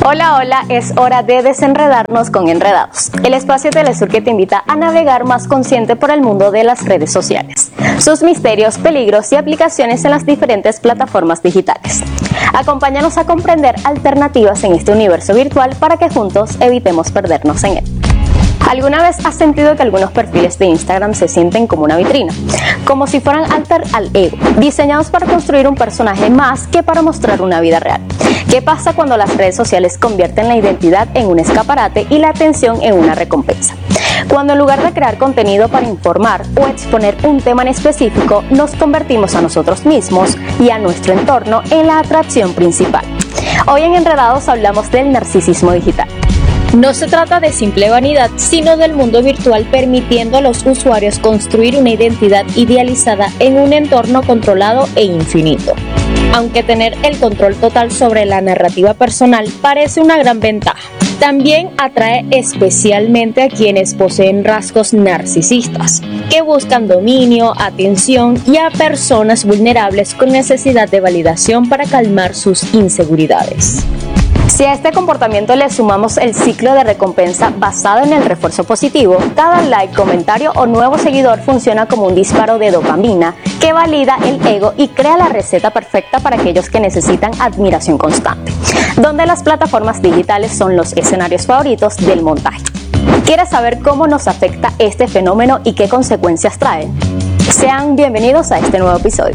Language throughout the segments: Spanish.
Hola, hola, es hora de desenredarnos con Enredados, el espacio de Telesur que te invita a navegar más consciente por el mundo de las redes sociales, sus misterios, peligros y aplicaciones en las diferentes plataformas digitales. Acompáñanos a comprender alternativas en este universo virtual para que juntos evitemos perdernos en él. ¿Alguna vez has sentido que algunos perfiles de Instagram se sienten como una vitrina? Como si fueran altar al ego, diseñados para construir un personaje más que para mostrar una vida real. ¿Qué pasa cuando las redes sociales convierten la identidad en un escaparate y la atención en una recompensa? Cuando en lugar de crear contenido para informar o exponer un tema en específico, nos convertimos a nosotros mismos y a nuestro entorno en la atracción principal. Hoy en Enredados hablamos del narcisismo digital. No se trata de simple vanidad, sino del mundo virtual permitiendo a los usuarios construir una identidad idealizada en un entorno controlado e infinito. Aunque tener el control total sobre la narrativa personal parece una gran ventaja, también atrae especialmente a quienes poseen rasgos narcisistas, que buscan dominio, atención y a personas vulnerables con necesidad de validación para calmar sus inseguridades. Si a este comportamiento le sumamos el ciclo de recompensa basado en el refuerzo positivo, cada like, comentario o nuevo seguidor funciona como un disparo de dopamina que valida el ego y crea la receta perfecta para aquellos que necesitan admiración constante, donde las plataformas digitales son los escenarios favoritos del montaje. ¿Quieres saber cómo nos afecta este fenómeno y qué consecuencias trae? Sean bienvenidos a este nuevo episodio.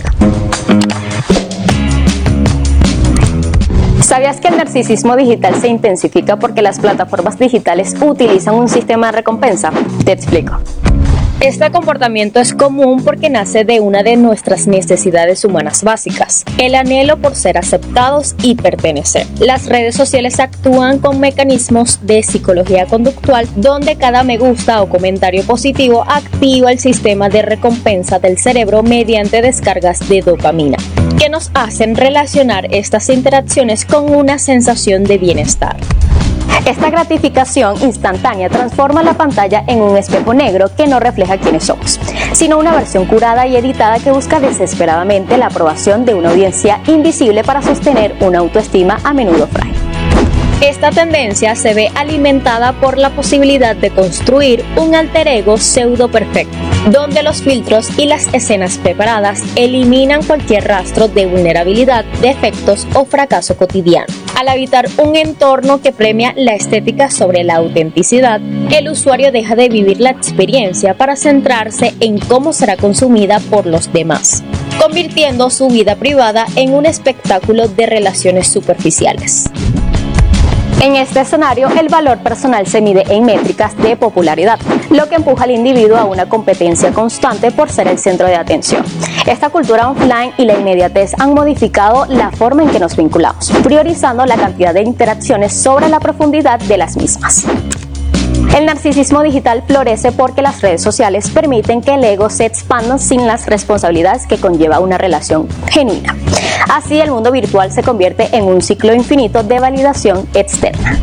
¿Sabías que el narcisismo digital se intensifica porque las plataformas digitales utilizan un sistema de recompensa? Te explico. Este comportamiento es común porque nace de una de nuestras necesidades humanas básicas, el anhelo por ser aceptados y pertenecer. Las redes sociales actúan con mecanismos de psicología conductual donde cada me gusta o comentario positivo activa el sistema de recompensa del cerebro mediante descargas de dopamina, que nos hacen relacionar estas interacciones con una sensación de bienestar. Esta gratificación instantánea transforma la pantalla en un espejo negro que no refleja quiénes somos, sino una versión curada y editada que busca desesperadamente la aprobación de una audiencia invisible para sostener una autoestima a menudo frágil. Esta tendencia se ve alimentada por la posibilidad de construir un alter ego pseudo perfecto, donde los filtros y las escenas preparadas eliminan cualquier rastro de vulnerabilidad, defectos o fracaso cotidiano. Al habitar un entorno que premia la estética sobre la autenticidad, el usuario deja de vivir la experiencia para centrarse en cómo será consumida por los demás, convirtiendo su vida privada en un espectáculo de relaciones superficiales. En este escenario, el valor personal se mide en métricas de popularidad, lo que empuja al individuo a una competencia constante por ser el centro de atención. Esta cultura offline y la inmediatez han modificado la forma en que nos vinculamos, priorizando la cantidad de interacciones sobre la profundidad de las mismas. El narcisismo digital florece porque las redes sociales permiten que el ego se expanda sin las responsabilidades que conlleva una relación genuina. Así, el mundo virtual se convierte en un ciclo infinito de validación externa.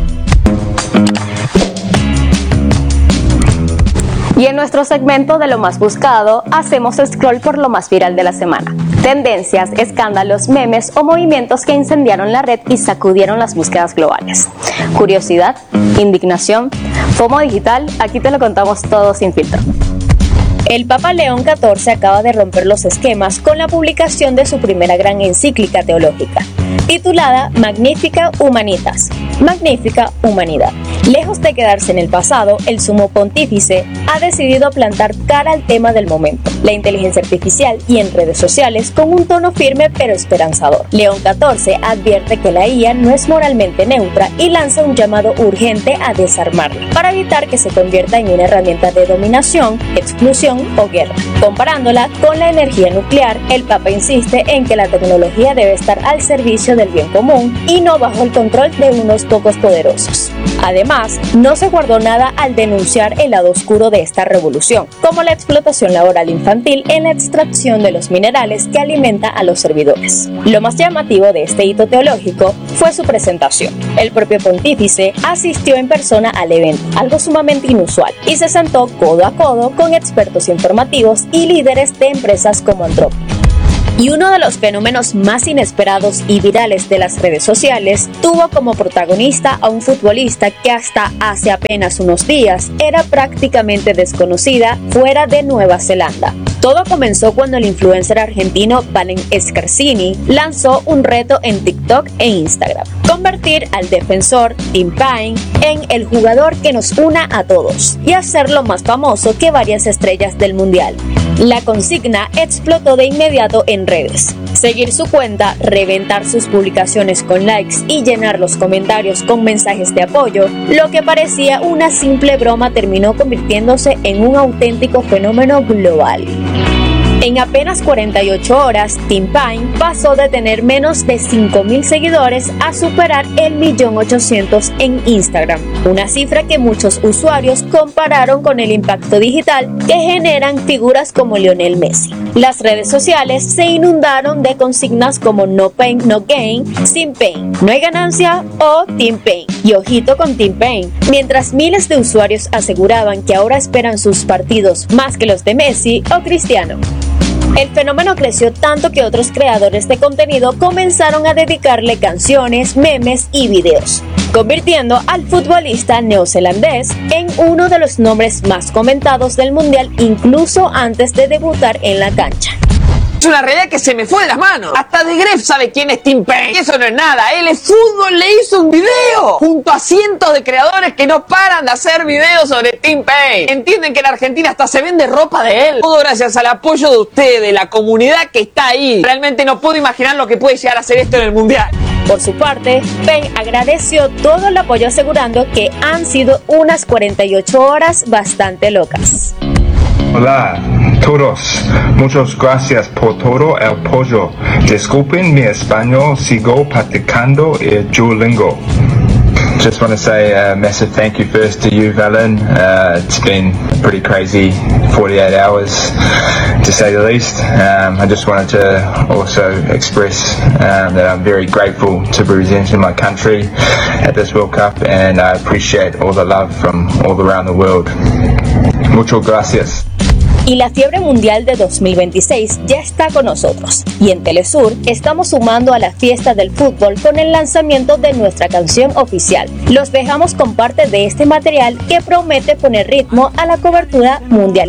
Y en nuestro segmento de lo más buscado, hacemos scroll por lo más viral de la semana. Tendencias, escándalos, memes o movimientos que incendiaron la red y sacudieron las búsquedas globales. Curiosidad, indignación, FOMO digital, aquí te lo contamos todo sin filtro. El Papa León XIV acaba de romper los esquemas con la publicación de su primera gran encíclica teológica, titulada Magnificat Humanitas, Magnífica Humanidad. Lejos de quedarse en el pasado, el sumo pontífice ha decidido plantar cara al tema del momento, la inteligencia artificial y en redes sociales con un tono firme pero esperanzador. León XIV advierte que la IA no es moralmente neutra y lanza un llamado urgente a desarmarla, para evitar que se convierta en una herramienta de dominación, exclusión o guerra. Comparándola con la energía nuclear, el Papa insiste en que la tecnología debe estar al servicio del bien común y no bajo el control de unos pocos poderosos. Además, no se guardó nada al denunciar el lado oscuro de esta revolución, como la explotación laboral infantil en la extracción de los minerales que alimenta a los servidores. Lo más llamativo de este hito teológico fue su presentación. El propio pontífice asistió en persona al evento, algo sumamente inusual, y se sentó codo a codo con expertos informativos y líderes de empresas como Anthropic. Y uno de los fenómenos más inesperados y virales de las redes sociales tuvo como protagonista a un futbolista que hasta hace apenas unos días era prácticamente desconocida fuera de Nueva Zelanda. Todo comenzó cuando el influencer argentino Valen Scarsini lanzó un reto en TikTok e Instagram: convertir al defensor Tim Paine en el jugador que nos una a todos y hacerlo más famoso que varias estrellas del mundial. La consigna explotó de inmediato en redes. Seguir su cuenta, reventar sus publicaciones con likes y llenar los comentarios con mensajes de apoyo, lo que parecía una simple broma terminó convirtiéndose en un auténtico fenómeno global. En apenas 48 horas, Tim Paine pasó de tener menos de 5.000 seguidores a superar el 1.800.000 en Instagram, una cifra que muchos usuarios compararon con el impacto digital que generan figuras como Lionel Messi. Las redes sociales se inundaron de consignas como no pain, no gain, sin pain, no hay ganancia o Tim Paine. Y ojito con Tim Paine, mientras miles de usuarios aseguraban que ahora esperan sus partidos más que los de Messi o Cristiano. El fenómeno creció tanto que otros creadores de contenido comenzaron a dedicarle canciones, memes y videos, convirtiendo al futbolista neozelandés en uno de los nombres más comentados del mundial incluso antes de debutar en la cancha. Es una realidad que se me fue de las manos. Hasta De Gref sabe quién es Tim Paine. Y eso no es nada. El fútbol le hizo un video junto a cientos de creadores que no paran de hacer videos sobre Tim Paine. Entienden que en Argentina hasta se vende ropa de él. Todo gracias al apoyo de ustedes, la comunidad que está ahí. Realmente no puedo imaginar lo que puede llegar a ser esto en el mundial. Por su parte, Paine agradeció todo el apoyo asegurando que han sido unas 48 horas bastante locas. Hola todos, muchas gracias por todo el apoyo. Disculpen mi español, sigo practicando el Duolingo. Just want to say a massive thank you first to you, Valen. It's been a pretty crazy 48 hours, to say the least. I just wanted to also express that I'm very grateful to be representing my country at this World Cup, and I appreciate all the love from all around the world. Muchas gracias. Y la fiebre mundial de 2026 ya está con nosotros. Y en Telesur estamos sumando a la fiesta del fútbol con el lanzamiento de nuestra canción oficial. Los dejamos con parte de este material que promete poner ritmo a la cobertura mundialista.